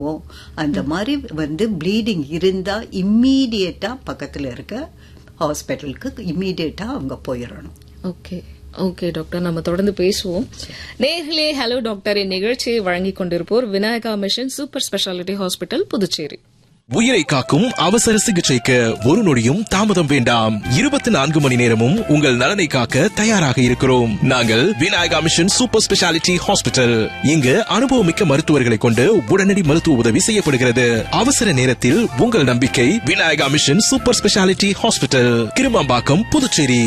அந்த மாதிரி வந்து ப்ளீடிங் இருந்தா இம்மீடியட்டா பக்கத்துல இருக்க ஹாஸ்பிட்டலுக்கு இம்மீடியட்டா அவங்க போயிடணும். ஓகே ஓகே டாக்டர், நம்ம தொடர்ந்து பேசுவோம். நேர்களே, ஹலோ டாக்டர் இந்நிகழ்ச்சியை வழங்கிக் கொண்டிருப்போர் Vinayaka mission super speciality hospital, Puducherry. உயிரை காக்கும் அவசர சிகிச்சைக்கு ஒரு நொடியும் தாமதம் வேண்டாம். 24 மணி நேரமும் உங்கள் நலனை காக்க தயாராக இருக்கிறோம். நாங்கள் Vinayaka mission super speciality hospital. இங்கு அனுபவமிக்க மருத்துவர்களை கொண்டு உடனடி மருத்துவ உதவி செய்யப்படுகிறது. அவசர நேரத்தில் உங்கள் நம்பிக்கை Vinayaka mission super speciality hospital, Kirumampakkam, Puducherry.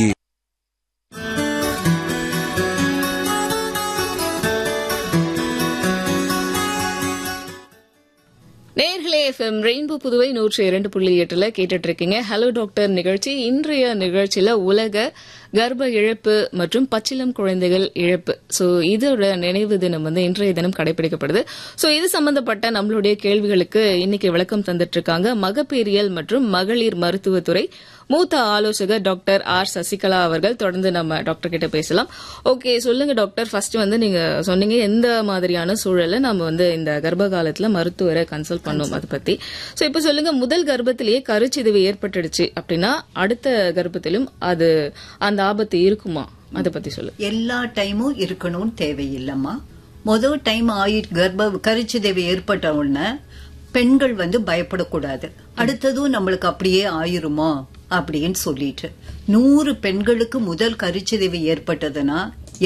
நேர்களே, FM ரெயின்போ புதுவை 102.8 கேட்டுட்டு இருக்கீங்க ஹலோ டாக்டர் நிகழ்ச்சி. இன்றைய நிகழ்ச்சியில உலக கர்ப்ப இழப்பு மற்றும் பச்சிளம் குழந்தைகள் இழப்பு, சோ இதோட நினைவு தினம் வந்து இன்றைய தினம் கடைபிடிக்கப்படுது. சோ இது சம்பந்தப்பட்ட நம்மளுடைய கேள்விகளுக்கு இன்னைக்கு விளக்கம் தந்துட்டு இருக்காங்க மகப்பேறியல் மற்றும் மகளிர் மருத்துவத்துறை மூத்த ஆலோசகர் டாக்டர் ஆர் சசிகலா அவர்கள். தொடர்ந்து நம்ம டாக்டர் கிட்ட பேசலாம். ஓகே, சொல்லுங்க டாக்டர். ஃபர்ஸ்ட் வந்து நீங்க சொன்னீங்க எந்த மாதிரியான சூழல்ல நம்ம வந்து இந்த கர்ப்ப காலத்துல மருத்துவரை கன்சல்ட் பண்ணோம் அதை பத்தி. சோ இப்ப சொல்லுங்க, முதல் கர்ப்பத்திலேயே கருச்சிதைவு ஏற்பட்டுடுச்சு அப்படின்னா அடுத்த கர்ப்பத்திலும் அது அந்த ஆபத்து இருக்குமா, அதை பத்தி சொல்லுங்க. எல்லா டைமும் இருக்கணும்னு தேவையில்லம்மா. முதல் டைம் கருச்சிதைவு ஏற்பட்ட உடனே பெண்கள் வந்து பயப்படக்கூடாது. அடுத்ததும் நம்மளுக்கு அப்படியே ஆயிருமா அப்படின்னு சொல்லிட்டு 100 பெண்களுக்கு முதல் கருச்சிதைவு ஏற்பட்டதுன்னா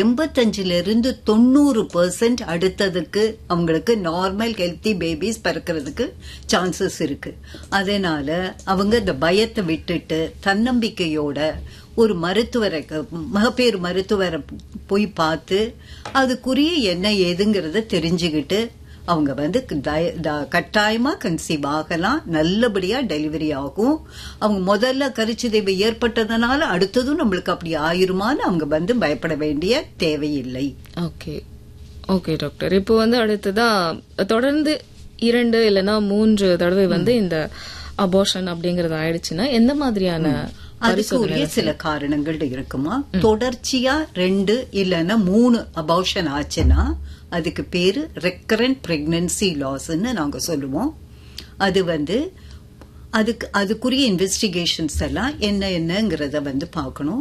85% அடுத்ததுக்கு அவங்களுக்கு நார்மல் ஹெல்த்தி பேபிஸ் பிறக்கிறதுக்கு சான்சஸ் இருக்கு. அதனால அவங்க இந்த பயத்தை விட்டுட்டு தன்னம்பிக்கையோட ஒரு மகப்பேறு மருத்துவரை போய் பார்த்து அதுக்குரிய என்ன ஏதுங்கிறத தெரிஞ்சுக்கிட்டு அவங்க வந்து கட்டாயமா கன்சீவ் ஆகலாம், நல்லபடியா டெலிவரி ஆகும். அவங்க முதல்ல கருச்சிதைவு ஏற்பட்டதுனால அடுத்ததும் நம்மளுக்கு அப்படி ஆயிருமான்னு அவங்க வந்து பயப்பட வேண்டிய தேவையில்லை. ஓகே ஓகே டாக்டர், இப்போ வந்து அடுத்ததா தொடர்ந்து 2 இல்லைன்னா 3 தடவை வந்து இந்த அபார்ஷன் அப்படிங்கறது ஆயிடுச்சுன்னா எந்த மாதிரியான அதுக்குரிய சில காரணங்கள் இருக்குமா. தொடர்ச்சியா 2 இல்லைன்னா 3 அபார்ஷன் ஆச்சுன்னா அதுக்கு பேரு ரெக்கரண்ட் பிரெக்னன்சி லாஸ்ன்னு நாங்க சொல்லுவோம். அது வந்து அதுக்குரிய இன்வெஸ்டிகேஷன்ஸ் எல்லாம் என்னங்கிறத வந்து பார்க்கணும்.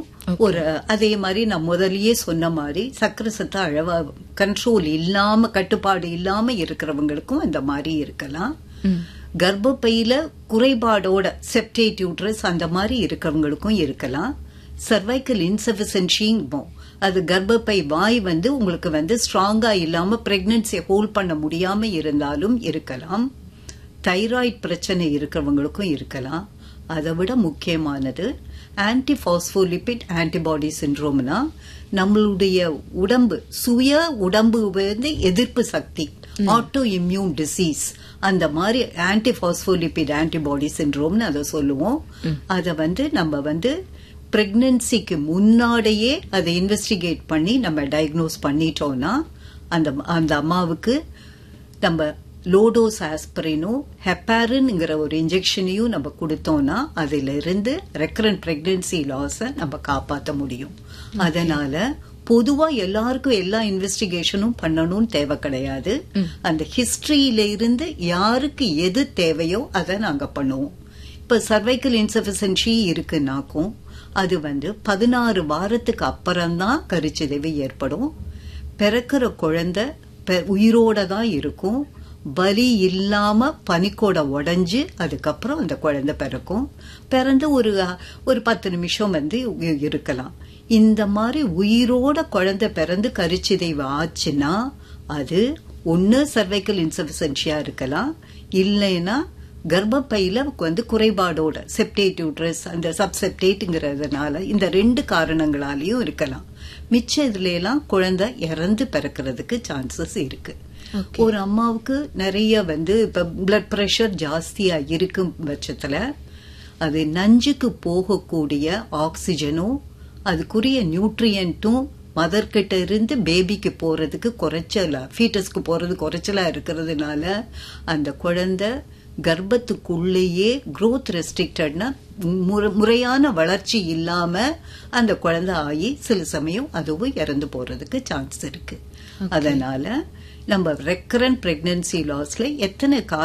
அதே மாதிரி நான் முதல்லயே சொன்ன மாதிரி சக்கரை சத்த அளவா கண்ட்ரோல் இல்லாம கட்டுப்பாடு இல்லாம இருக்கிறவங்களுக்கும் இந்த மாதிரி இருக்கலாம். கர்ப்பப்பையில குறைபாடோட செப்டேட் யூட்ரஸ் அந்த மாதிரி இருக்கிறவங்களுக்கும் இருக்கலாம். சர்வைக்கல் இன்சஃபிஷியன்சி, அது கர்ப்பப்பை வாய் வந்து உங்களுக்கு வந்து ஸ்ட்ராங்கா இல்லாம பிரெக்னன்சியை ஹோல்ட் பண்ண முடியாம இருந்தாலும் இருக்கலாம். தைராய்டு பிரச்சனை இருக்கிறவங்களுக்கும் இருக்கலாம். அதை விட முக்கியமானது ஆன்டிபாஸ்போலிபிட் ஆன்டிபாடி சிண்ட்ரோம்னா நம்மளுடைய உடம்பு சுய உடம்பு வந்து எதிர்ப்பு சக்தி, ஆட்டோ இம்யூன் டிசீஸ், அந்த மாதிரி ஆன்டிபாஸ்போலிபிட் ஆன்டிபாடி சிண்ட்ரோம்னு அதை சொல்லுவோம். அதை வந்து நம்ம வந்து பிரெக்னன்சிக்கு முன்னாடியே அதை இன்வெஸ்டிகேட் பண்ணி நம்ம டயக்னோஸ் பண்ணிட்டோம்னா அந்த அம்மாவுக்கு நம்ம லோடோஸ் ஆஸ்பிரினும் ஹெப்பாரின்ங்கிற ஒரு இன்ஜெக்ஷனையும் நம்ம கொடுத்தோம்னா அதுல இருந்து ரெக்கரண்ட் பிரெக்னன்சி லாஸ நம்ம காப்பாற்ற முடியும். அதனால பொதுவா எல்லாருக்கும் எல்லா இன்வெஸ்டிகேஷனும் பண்ணணும்னு தேவை கிடையாது. அந்த ஹிஸ்டரியில இருந்து யாருக்கு எது தேவையோ அதை நாங்க பண்ணுவோம். இப்ப சர்வைக்கல் இன்சஃபிஷியன்சி இருக்குன்னாக்கும் அது வந்து 16 வாரத்துக்கு அப்புறம்தான் கருச்சிதைவு ஏற்படும். பிறக்கிற குழந்தை உயிரோட தான் இருக்கும். வலி இல்லாம பனிக்கோட உடைஞ்சு அதுக்கப்புறம் அந்த குழந்தை பிறக்கும். பிறந்து ஒரு 10 நிமிஷம் வந்து இருக்கலாம். இந்த மாதிரி உயிரோட குழந்தை பிறந்து கருச்சிதைவு ஆச்சுன்னா அது ஒன்னு சர்வைக்கல் இன்சஃபிஷியன்சியா இருக்கலாம், இல்லைன்னா கர்ப்பப்பையில வந்து குறைபாடோட செப்டேட் யூட்ரஸ் அந்த சப்செப்டேட்ங்கிறதுனால இந்த 2 காரணங்களாலையும் இருக்கலாம். மிச்ச இதுல எல்லாம் குழந்தை இறந்து பிறக்கிறதுக்கு சான்சஸ் இருக்கு. ஒரு அம்மாவுக்கு நிறைய வந்து இப்ப பிளட் பிரஷர் ஜாஸ்தியா இருக்கும் பட்சத்துல அது நஞ்சுக்கு போகக்கூடிய ஆக்சிஜனும் அதுக்குரிய நியூட்ரியன்ட்டும் மதர்கிட்ட இருந்து பேபிக்கு போறதுக்கு குறைச்சலா, ஃபீட்டஸ்க்கு போறது குறைச்சலா இருக்கிறதுனால அந்த குழந்தை கர்ப்பத்துக்குள்ளேயே growth ரெஸ்ட்ரிக்டட்னா முறையான வளர்ச்சி இல்லாம அந்த குழந்தை ஆகி சில சமயம் அதுவும் இறந்து போறதுக்கு சான்ஸ் இருக்கு. அதனால நம்ம ரெக்கரண்ட் பிரெக்னன்சி லாஸ்ல எத்தனை